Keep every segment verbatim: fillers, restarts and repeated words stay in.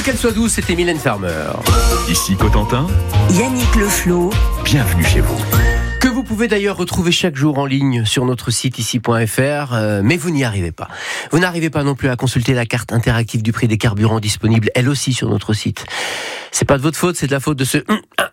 qu'elle soit douce, c'était Mylène Farmer. Ici Cotentin, Yannick Le Floh, bienvenue chez vous. Que vous pouvez d'ailleurs retrouver chaque jour en ligne sur notre site ici point f r, euh, mais vous n'y arrivez pas. Vous n'arrivez pas non plus à consulter la carte interactive du prix des carburants disponible, elle aussi sur notre site. C'est pas de votre faute, c'est de la faute de ce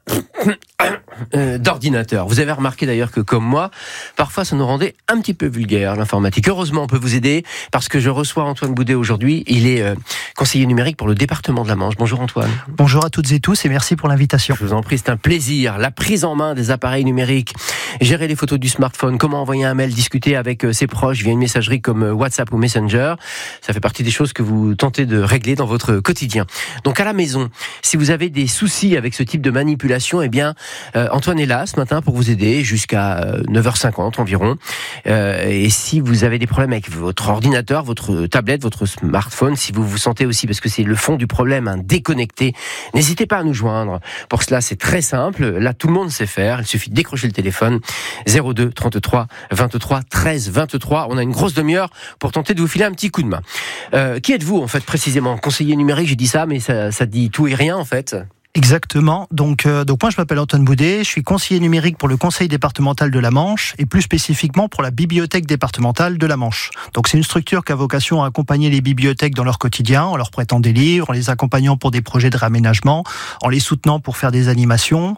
euh, d'ordinateur. Vous avez remarqué d'ailleurs que, comme moi, parfois ça nous rendait un petit peu vulgaire l'informatique. Heureusement, on peut vous aider parce que je reçois Antoine Boudet aujourd'hui. Il est euh, conseiller numérique pour le département de la Manche. Bonjour Antoine. Bonjour à toutes et tous et merci pour l'invitation. Je vous en prie, c'est un plaisir. La prise en main des appareils numériques, gérer les photos du smartphone, comment envoyer un mail, discuter avec ses proches via une messagerie comme WhatsApp ou Messenger, ça fait partie des choses que vous tentez de régler dans votre quotidien. Donc à la maison, si vous avez des soucis avec ce type de manipulation, eh bien euh, Antoine est là ce matin pour vous aider jusqu'à neuf heures cinquante environ. Euh, et si vous avez des problèmes avec votre ordinateur, votre tablette, votre smartphone, si vous vous sentez aussi, parce que c'est le fond du problème, hein, déconnecté, n'hésitez pas à nous joindre. Pour cela, c'est très simple. Là, tout le monde sait faire. Il suffit de décrocher le téléphone. zéro deux trente-trois vingt-trois treize vingt-trois. On a une grosse demi-heure pour tenter de vous filer un petit coup de main. Euh, qui êtes-vous en fait précisément ? Conseiller numérique, j'ai dit ça, mais ça, ça dit tout et rien en fait. Exactement. Donc, euh, donc moi, je m'appelle Antoine Boudet. Je suis conseiller numérique pour le Conseil départemental de la Manche et plus spécifiquement pour la Bibliothèque départementale de la Manche. Donc, c'est une structure qui a vocation à accompagner les bibliothèques dans leur quotidien, en leur prêtant des livres, en les accompagnant pour des projets de réaménagement, en les soutenant pour faire des animations,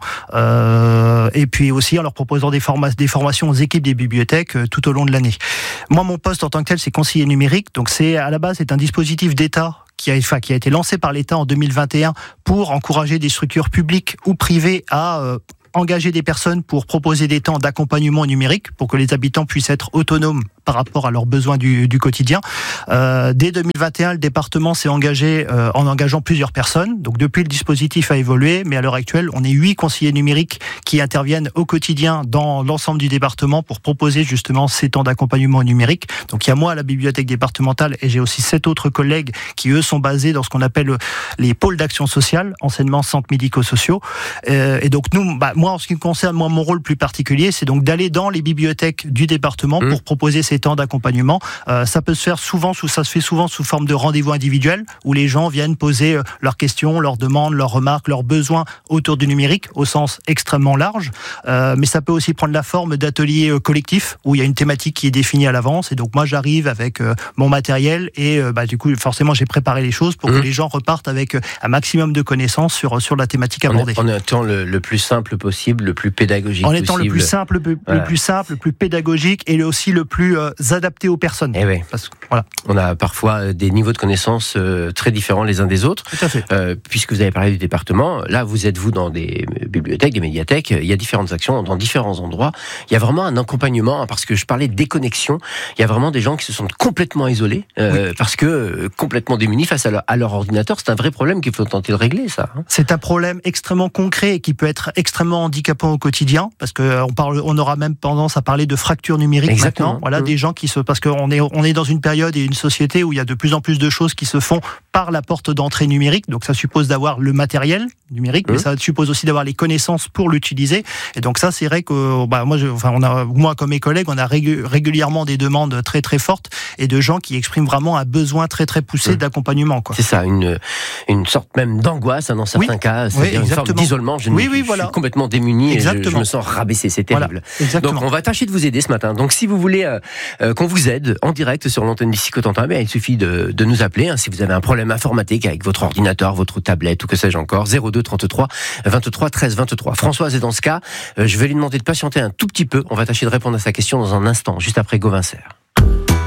euh, et puis aussi en leur proposant des, forma- des formations aux équipes des bibliothèques euh, tout au long de l'année. Moi, mon poste en tant que tel, c'est conseiller numérique. Donc, c'est à la base, c'est un dispositif d'État qui a, enfin, qui a été lancé par l'État en deux mille vingt et un pour encourager des structures publiques ou privées à euh, engager des personnes pour proposer des temps d'accompagnement numérique pour que les habitants puissent être autonomes par rapport à leurs besoins du, du quotidien. Euh, dès deux mille vingt et un, le département s'est engagé euh, en engageant plusieurs personnes. Donc depuis, le dispositif a évolué, mais à l'heure actuelle, on est huit conseillers numériques qui interviennent au quotidien dans l'ensemble du département pour proposer justement ces temps d'accompagnement numérique. Donc il y a moi à la bibliothèque départementale et j'ai aussi sept autres collègues qui eux sont basés dans ce qu'on appelle les pôles d'action sociale, enseignement, centres médico-sociaux. Euh, et donc nous, bah, moi en ce qui me concerne, moi mon rôle plus particulier, c'est donc d'aller dans les bibliothèques du département mmh. pour proposer ces temps d'accompagnement. Euh, ça peut se faire souvent, sous, ça se fait souvent sous forme de rendez-vous individuels où les gens viennent poser euh, leurs questions, leurs demandes, leurs remarques, leurs besoins autour du numérique au sens extrêmement large. Euh, mais ça peut aussi prendre la forme d'ateliers euh, collectifs où il y a une thématique qui est définie à l'avance et donc moi j'arrive avec euh, mon matériel et euh, bah, du coup forcément j'ai préparé les choses pour mmh. que les gens repartent avec euh, un maximum de connaissances sur, sur la thématique abordée. En étant le, le plus simple possible, le plus pédagogique en possible. En étant le plus simple, le, voilà. le plus simple, le plus pédagogique et aussi le plus euh, adapté aux personnes. Eh oui. Parce que, voilà. On a parfois des niveaux de connaissances euh, très différents les uns des autres. Tout à fait. Euh, puisque vous avez parlé du département, là vous êtes vous dans des bibliothèques, des médiathèques, il y a différentes actions dans différents endroits. Il y a vraiment un accompagnement, hein, parce que je parlais de déconnexion, il y a vraiment des gens qui se sentent complètement isolés, euh, oui. parce que euh, complètement démunis face à leur, à leur ordinateur. C'est un vrai problème qu'il faut tenter de régler, ça. Hein. C'est un problème extrêmement concret et qui peut être extrêmement handicapant au quotidien, parce que on parle, on aura même tendance à parler de fracture numérique. Exactement. Maintenant. Voilà, mmh. des gens qui se, parce qu'on est, on est dans une période et une société où il y a de plus en plus de choses qui se font par la porte d'entrée numérique. Donc ça suppose d'avoir le matériel numérique, mmh. mais ça suppose aussi d'avoir les connaissances pour l'utiliser. Et donc ça, c'est vrai que, bah, moi, je, enfin, on a, moi comme mes collègues, on a régu- régulièrement des demandes très très fortes et de gens qui expriment vraiment un besoin très très poussé mmh. d'accompagnement. Quoi. C'est ça, une une sorte même d'angoisse hein, dans certains oui. cas, c'est-à-dire oui, une forme d'isolement. Je, oui, ne, oui, je voilà. suis complètement démuni et je, je me sens rabaissé. C'est terrible. Voilà. Donc on va tâcher de vous aider ce matin. Donc si vous voulez euh, euh, qu'on vous aide en direct sur l'antenne d'ici Cotentin, il suffit de, de nous appeler hein, si vous avez un problème informatique avec votre ordinateur, votre tablette ou que sais-je encore. zéro deux trente-trois vingt-trois treize vingt-trois. Françoise est dans ce cas. Euh, je vais lui demander de patienter un tout petit peu. On va tâcher de répondre à sa question dans un instant, juste après Gauvin Serre.